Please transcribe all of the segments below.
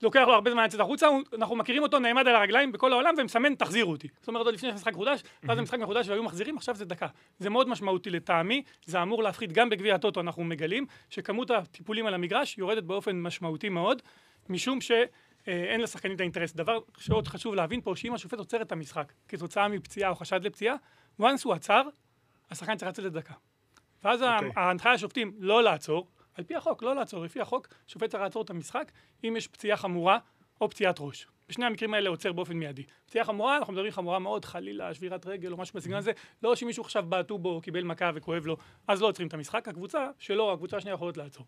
לוקח לו הרבה זמן לצאת החוצה, אנחנו מכירים אותו, נעמד על הרגליים בכל העולם, ומסמן, תחזירו אותי. זאת אומרת, עוד לפני שהמשחק חודש, ואז המשחק מחודש והיו מחזירים, עכשיו זה דקה. זה מאוד משמעותי לטעמי, זה אמור להפחית גם בגביע הטוטו, אנחנו מגלים שכמות הטיפולים על המגרש יורדת באופן משמעותי מאוד, משום שאין לשחקנים את האינטרס. דבר שעוד חשוב להבין פה, שאם השופט עוצר את המשחק כתוצאה מפציעה או חשד לפציעה, once הוא עצר, השחקן צריך לצאת לדקה. ואז ההנחיה השופטים לא לעצור, על פי החוק, לא לעצור, לפי החוק, שופט צריך לעצור את המשחק אם יש פציעה חמורה או פציעת ראש. בשני המקרים האלה עוצר באופן מיידי. פציעה חמורה, אנחנו מדברים חמורה מאוד, חלילה, שבירת רגל או משהו בסגנון הזה, לא שמישהו עכשיו בעטו בו, קיבל מכה וכואב לו, אז לא עוצרים את המשחק. הקבוצה שלו, הקבוצה השנייה יכולות לעצור.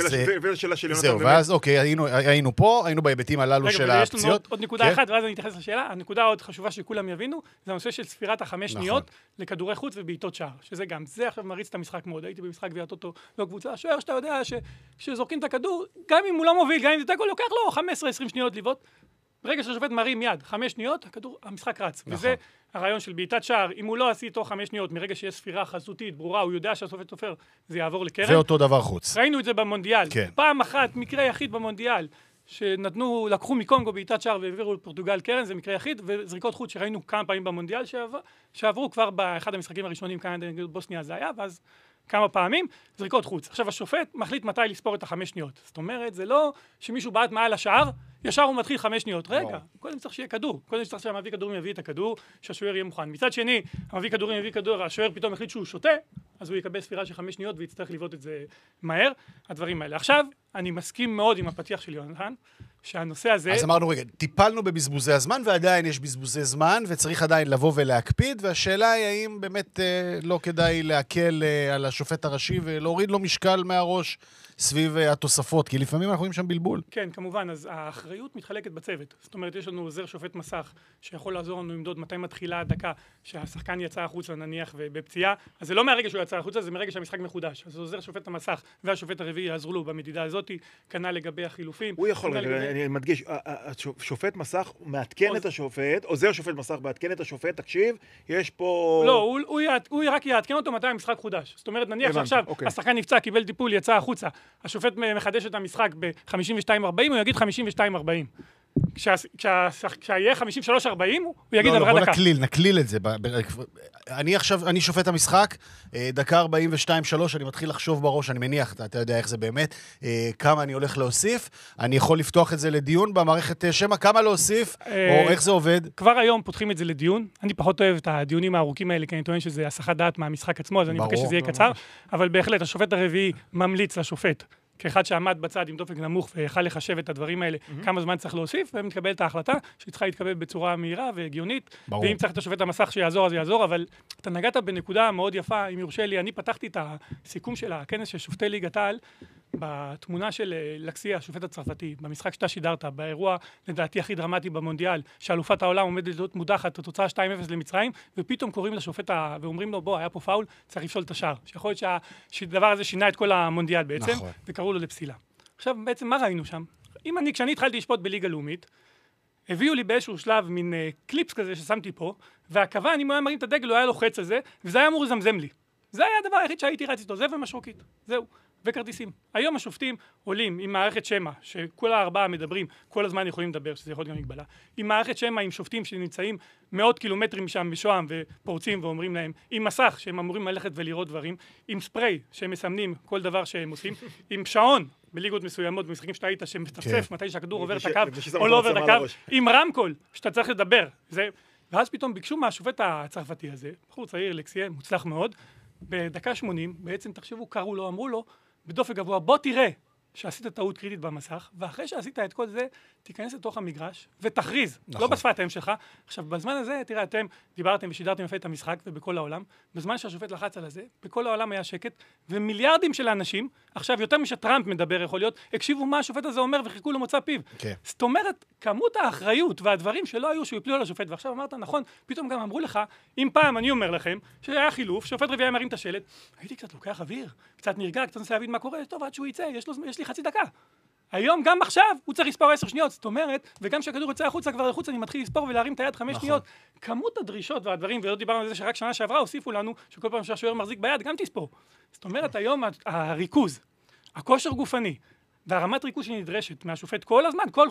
זהו, ואז אוקיי, היינו פה, היינו בהיבטים הללו של הפציעות. עוד נקודה אחת, ואז אני אתייחס לשאלה. הנקודה עוד חשובה שכולם יבינו, זה הנושא של ספירת החמש שניות לכדורי חוץ ובעיטות שער, שזה גם, זה עכשיו מריץ את המשחק מאוד. הייתי במשחק גביע הטוטו, לא קבוצה, שוער שאתה יודע שזורקים את הכדור, גם אם הוא לא מוביל, גם אם זה תיקו, לוקח לו 15-20 שניות לבעוט. ברגע שהשופט מרים יד, 5 שניות, המשחק רץ. וזה הרעיון של בעיטת שער, אם הוא לא עשי תוך 5 שניות, מרגע שיש ספירה חזותית, ברורה, הוא יודע שהשופט תופר, זה יעבור לקרן. זה אותו דבר חוץ. ראינו את זה במונדיאל. פעם אחת, מקרה יחיד במונדיאל, לקחו מקונגו בעיטת שער והעבירו לפורטוגל קרן, זה מקרה יחיד, וזריקות חוץ שראינו כמה פעמים במונדיאל שעברו כבר באחד המשחקים הראשונים, כאן בוסניה זה היה, ואז כמה פעמים, זריקות חוץ. עכשיו השופט מחליט מתי לספור את 5 שניות. זאת אומרת, זה לא שמישהו בעט מעל השער, ישר הוא מתחיל 5 שניות. רגע, קודם צריך שיהיה כדור. קודם צריך שהמביא כדורים יביא את הכדור, שהשוער יהיה מוכן. מצד שני, המביא כדורים יביא כדור, השוער פתאום החליט שהוא שותה, אז הוא יקבל ספירה של 5 שניות ויצטרך לבעוט את זה מהר, הדברים האלה. עכשיו, אני מסכים מאוד עם הפתיח של יונתן, שהנושא הזה... אז אמרנו, רגע, טיפלנו בבזבוזי הזמן, ועדיין יש בזבוזי זמן, וצריך עדיין לבוא ולהקפיד, והשאלה היא האם באמת לא כדאי להקל על השופט הראשי ולהוריד לו משקל מהראש סביב התוספות, כי לפעמים אנחנו רואים שם בלבול. כן, כמובן, אז האחריות מתחלקת בצוות. זאת אומרת, יש לנו עוזר שופט מסך, שיכול לעזור לנו למדוד מתי מתחילה הדקה, שהשחקן יצא החוצה נניח ובפציעה, אז זה לא מהרגע שהוא יצא החוצה, זה מרגע שהמשחק מחודש. אז עוזר שופט המסך והשופט הרביעי יעזרו לו במדידה הזאת, כנ"ל לגבי החילופים. הוא יכול, אני מדגיש, השופט מסך מעדכן את השופט, עוזר שופט מסך מעדכן את השופט, תקשיב, יש פה... לא, הוא רק יעדכן אותו מתי המשחק חודש. זאת אומרת, נניח שעכשיו השחקן נפצע, קיבל טיפול, יצא החוצה, השופט מחדש את המשחק ב-52-40, הוא יגיד 52-40. כשיהיה 53-40, הוא יגיד עברה דקה. נקליל את זה. אני שופט המשחק, דקה 42-3, אני מתחיל לחשוב בראש, אני מניח, אתה יודע איך זה באמת, כמה אני הולך להוסיף, אני יכול לפתוח את זה לדיון במערכת שמע, כמה להוסיף, או איך זה עובד? כבר היום פותחים את זה לדיון, אני פחות אוהב את הדיונים הארוכים האלה, כי אני טוען שזה הסחת דעת מהמשחק עצמו, אז אני מבקש שזה יהיה קצר, אבל בהחלט, השופט הרביעי ממליץ לשופט, כאחד שעמד בצד עם דופק נמוך ויכל לחשב את הדברים האלה, כמה זמן צריך להוסיף, ומתקבל את ההחלטה שצריכה להתקבל בצורה מהירה והגיונית, ואם צריך את השופט המסך שיעזור, אז יעזור, אבל אתה נגעת בנקודה מאוד יפה, אם יורשה לי, אני פתחתי את הסיכום של הכנס של שופטי ליגת העל, בתמונה של לקסיה, השופט הצרפתי, במשחק שאתה שידרת, באירוע לדעתי הכי דרמטי במונדיאל, שאלופת העולם עומדת להיות מודחת, התוצאה 2-0 למצרים, ופתאום קוראים לשופט ואומרים לו, בוא, היה פה פאול, צריך לפסול את השער. שיכול להיות שהדבר הזה שינה את כל המונדיאל בעצם, וקראו לו לפסילה. עכשיו, בעצם מה ראינו שם? כשאני התחלתי לשפוט בליגה לאומית, הביאו לי באיזשהו שלב מין קליפס כזה ששמתי פה, והקב"ן, אם הוא היה מרים את הדגל, הוא היה לוחץ על זה, וזה היה אמור לזמזם לי. זה היה הדבר היחיד שהייתי רץ איתו, זה ומשרוקית. זהו. וכרטיסים. היום השופטים עולים עם מערכת שמע, שכל הארבעה מדברים, כל הזמן יכולים לדבר, שזה יכול להיות גם מגבלה. עם מערכת שמע, עם שופטים שנמצאים מאות קילומטרים משם בשוהם ופורצים ואומרים להם, עם מסך שהם אמורים ללכת ולראות דברים, עם ספרי שהם מסמנים כל דבר שהם עושים, עם שעון בליגות מסוימות, במשחקים שאתה היית שמצפצף מתי שהכדור עובר את הקו או לא עובר את הקו, עם רמקול שאתה צריך לדבר. ואז פתאום ביקשו מהשופט הצרפתי הזה, בחור צעיר, לקסיה, מוצלח מאוד, בדקה 80, בעצם תחשבו, קראו לו, אמרו לו, בדופק גבוה, בוא תראה שעשית טעות קריטית במסך, ואחרי שעשית את כל זה, תיכנס לתוך המגרש ותכריז, לא בשפת האם שלך. עכשיו, בזמן הזה, תראה, אתם דיברתם ושידרתם יפה את המשחק, ובכל העולם, בזמן שהשופט לחץ על הזה, בכל העולם היה שקט, ומיליארדים של האנשים, עכשיו יותר משטראמפ מדבר יכול להיות, הקשיבו מה השופט הזה אומר וחיכו לו מוצא פיו. זאת אומרת, כמות האחריות והדברים שלא היו שיפלו על השופט, ועכשיו אמרת, נכון, פתאום גם אמרו לך, אם פעם אני אומר לכם, שהיה חילוף, שופט רביעי מרים את השלט, הייתי קצת לוקח אוויר, קצת נרגע, קצת נסה להבין מה קורה, טוב, עד שהוא יצא, יש לי חצי דקה. היום, גם עכשיו, הוא צריך לספור 10 שניות, זאת אומרת, וגם כשהכדור יוצא החוצה, כבר החוצה, אני מתחיל לספור ולהרים את היד 5 שניות. כמות הדרישות והדברים, ולא דיברנו על זה שרק שנה שעברה, הוסיפו לנו, שכל פעם שהשוער מחזיק ביד, גם תספור. זאת אומרת, היום הריכוז, הכושר גופני, והרמת ריכוז שנדרשת מהשופט כל הזמן, כל